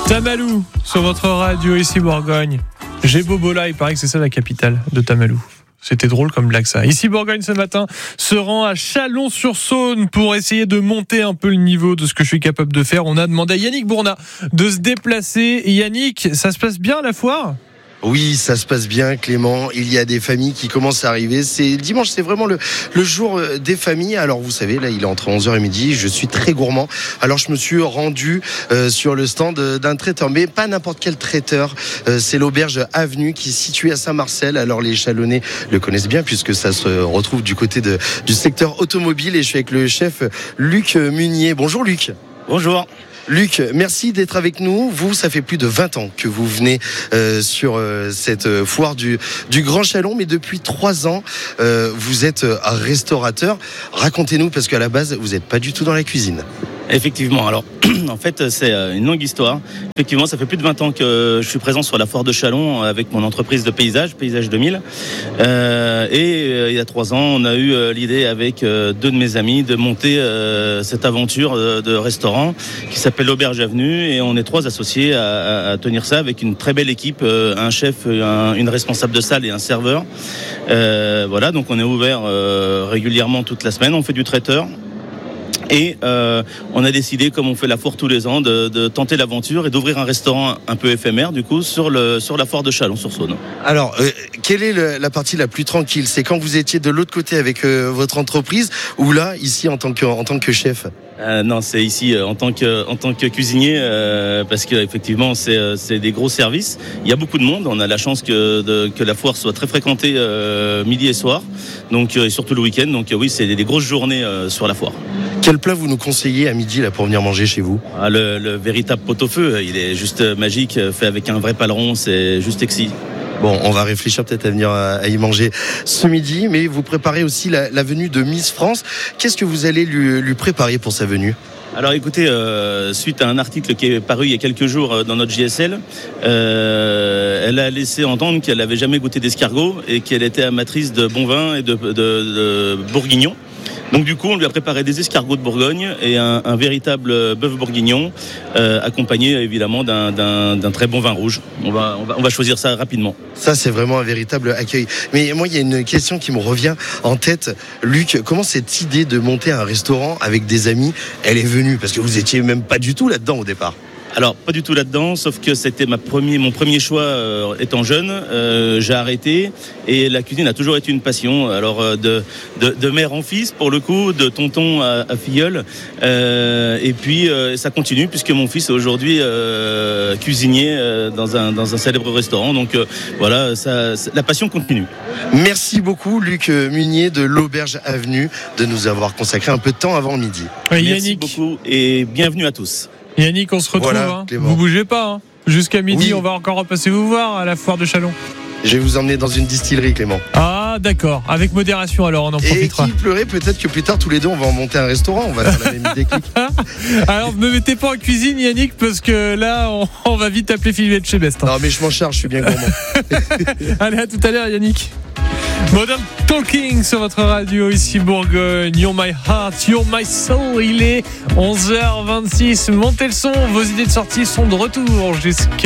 Tamalou sur votre radio ici Bourgogne. J'ai Bobola, il paraît que c'est ça la capitale de Tamalou. C'était drôle comme blague ça. Ici Bourgogne ce matin se rend à Chalon-sur-Saône pour essayer de monter un peu le niveau de ce que je suis capable de faire. On a demandé à Yannick Bournat de se déplacer. Yannick, ça se passe bien la foire ? Oui, ça se passe bien, Clément. Il y a des familles qui commencent à arriver. C'est dimanche, c'est vraiment le jour des familles. Alors, vous savez, là, il est entre 11h et midi. Je suis très gourmand. Alors, je me suis rendu sur le stand d'un traiteur, mais pas n'importe quel traiteur. C'est l'Auberge Avenue qui est située à Saint-Marcel. Alors, les Chalonnais le connaissent bien puisque ça se retrouve du côté du secteur automobile. Et je suis avec le chef Luc Munier. Bonjour, Luc. Bonjour. Luc, merci d'être avec nous. Vous, ça fait plus de 20 ans que vous venez sur cette foire du Grand Chalon, mais depuis 3 ans, vous êtes restaurateur. Racontez-nous, parce qu'à la base, vous n'êtes pas du tout dans la cuisine. Effectivement, alors en fait c'est une longue histoire. Effectivement, ça fait plus de 20 ans que je suis présent sur la foire de Chalon avec mon entreprise de Paysage 2000. Et il y a 3 ans, on a eu l'idée avec 2 de mes amis de monter cette aventure de restaurant qui s'appelle l'Auberge Avenue, et on est 3 associés à tenir ça avec une très belle équipe, un chef, une responsable de salle et un serveur. Voilà, donc on est ouvert régulièrement toute la semaine, on fait du traiteur. Et on a décidé, comme on fait la foire tous les ans, de tenter l'aventure et d'ouvrir un restaurant un peu éphémère du coup sur la foire de Chalon-sur-Saône. Alors, quelle est la partie la plus tranquille ? C'est quand vous étiez de l'autre côté avec votre entreprise, ou là, ici en tant que chef ? Non, c'est ici en tant que cuisinier, parce que effectivement c'est des gros services. Il y a beaucoup de monde. On a la chance que la foire soit très fréquentée midi et soir, donc et surtout le week-end. Donc oui, c'est des grosses journées sur la foire. Quel plat vous nous conseillez à midi là pour venir manger chez vous ? Le véritable pot-au-feu, il est juste magique, fait avec un vrai paleron, c'est juste exquis. Bon, on va réfléchir peut-être à venir à y manger ce midi, mais vous préparez aussi la venue de Miss France. Qu'est-ce que vous allez lui préparer pour sa venue ? Alors écoutez, suite à un article qui est paru il y a quelques jours dans notre JSL, elle a laissé entendre qu'elle n'avait jamais goûté d'escargot et qu'elle était amatrice de bon vin et de bourguignon. Donc du coup, on lui a préparé des escargots de Bourgogne et un véritable bœuf bourguignon, accompagné évidemment d'un très bon vin rouge. On va choisir ça rapidement. Ça, c'est vraiment un véritable accueil. Mais moi, il y a une question qui me revient en tête. Luc, comment cette idée de monter un restaurant avec des amis, elle est venue ? Parce que vous étiez même pas du tout là-dedans au départ. Alors, pas du tout là-dedans, sauf que c'était mon premier choix étant jeune. J'ai arrêté et la cuisine a toujours été une passion. Alors, de mère en fils, pour le coup, de tonton à filleul. Et puis, ça continue puisque mon fils est aujourd'hui cuisinier dans un célèbre restaurant. Donc, voilà, la passion continue. Merci beaucoup, Luc Munier de l'Auberge Avenue, de nous avoir consacré un peu de temps avant midi. Oui, Merci Yannick. beaucoup et bienvenue à tous. Yannick, on se retrouve. Voilà, Vous bougez pas. Jusqu'à midi, Oui. on va encore repasser vous voir à la foire de Chalon. Je vais vous emmener dans une distillerie, Clément. Ah, d'accord. Avec modération, alors, on en Et profitera. qui pleurait, peut-être que plus tard, tous les deux, on va en monter un restaurant. On va faire la même idée que Luc. Alors, ne me mettez pas en cuisine, Yannick, parce que là, on va vite appeler Philippe Chebest. Non, mais je m'en charge, je suis bien gourmand. Allez, à tout à l'heure, Yannick. Modern Talking sur votre radio ici Bourgogne. You're my heart, you're my soul. Il est 11h26. Montez le son, vos idées de sortie sont de retour jusqu'à